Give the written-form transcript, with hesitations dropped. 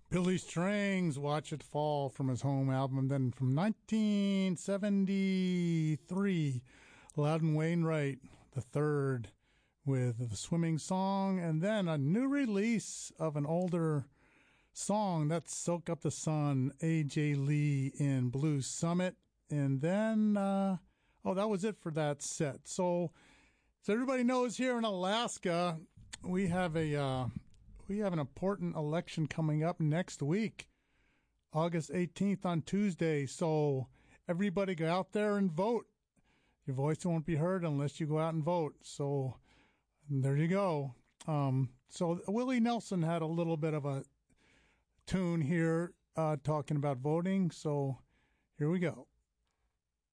Billy Strings, Watch It Fall from his home album. Then from 1973, Loudon Wainwright the third with The Swimming Song. And then a new release of an older song, that's Soak Up the Sun, A.J. Lee in Blue Summit. And then, that was it for that set. So everybody knows, here in Alaska, we have an important election coming up next week, August 18th on Tuesday. So everybody go out there and vote. Your voice won't be heard unless you go out and vote. So there you go. So Willie Nelson had a little bit of a tune here talking about voting. So here we go.